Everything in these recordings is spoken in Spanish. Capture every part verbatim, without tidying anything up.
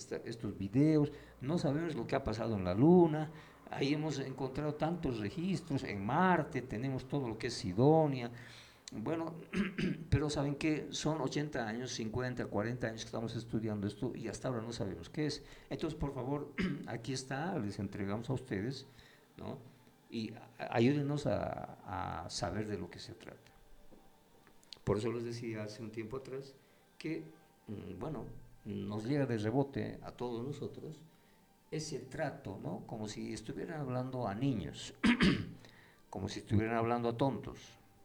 esta, estos videos, no sabemos lo que ha pasado en la Luna, ahí hemos encontrado tantos registros, en Marte tenemos todo lo que es Sidonia, bueno, pero saben que son ochenta años, cincuenta, cuarenta años que estamos estudiando esto y hasta ahora no sabemos qué es. Entonces, por favor, aquí está, les entregamos a ustedes, ¿no? Y ayúdenos a, a saber de lo que se trata. Por eso les decía hace un tiempo atrás que, bueno, nos llega de rebote a todos nosotros ese trato, ¿no? Como si estuvieran hablando a niños, como si estuvieran hablando a tontos.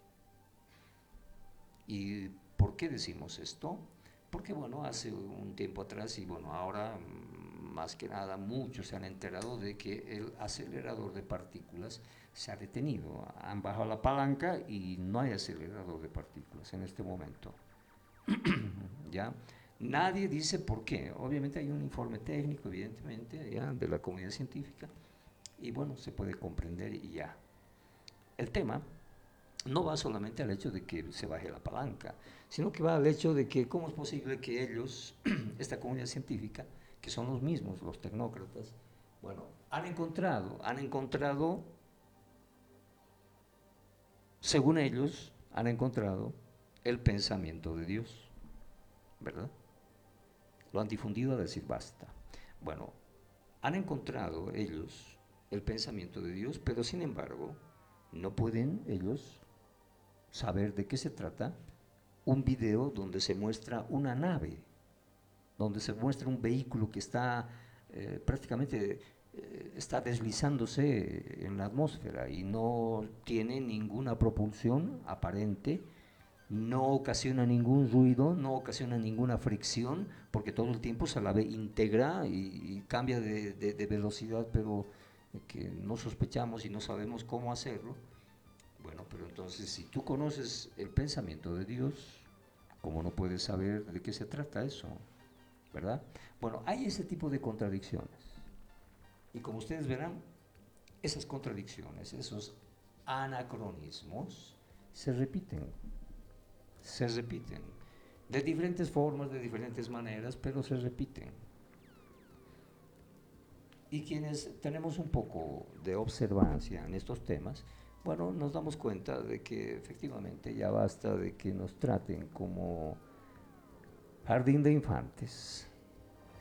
¿Y por qué decimos esto? Porque, bueno, hace un tiempo atrás y, bueno, ahora más que nada muchos se han enterado de que el acelerador de partículas se ha detenido. Han bajado la palanca y no hay acelerador de partículas en este momento. ¿Ya? Nadie dice por qué. Obviamente hay un informe técnico, evidentemente, ya, de la comunidad científica, y bueno, se puede comprender y ya. El tema no va solamente al hecho de que se baje la palanca, sino que va al hecho de que cómo es posible que ellos, esta comunidad científica, que son los mismos, los tecnócratas, bueno, han encontrado, han encontrado, según ellos, han encontrado el pensamiento de Dios, ¿verdad? Lo han difundido a decir basta. Bueno, han encontrado ellos el pensamiento de Dios, pero sin embargo, no pueden ellos saber de qué se trata un video donde se muestra una nave, donde se muestra un vehículo que está eh, prácticamente eh, está deslizándose en la atmósfera y no tiene ninguna propulsión aparente, no ocasiona ningún ruido, no ocasiona ninguna fricción, porque todo el tiempo se la ve íntegra y, y cambia de, de, de velocidad, pero que no sospechamos y no sabemos cómo hacerlo. Bueno, pero entonces si tú conoces el pensamiento de Dios, ¿cómo no puedes saber de qué se trata eso? ¿Verdad? Bueno, hay ese tipo de contradicciones. Y como ustedes verán, esas contradicciones, esos anacronismos, se repiten. Se repiten. De diferentes formas, de diferentes maneras, pero se repiten. Y quienes tenemos un poco de observancia en estos temas, bueno, nos damos cuenta de que efectivamente ya basta de que nos traten como jardín de infantes,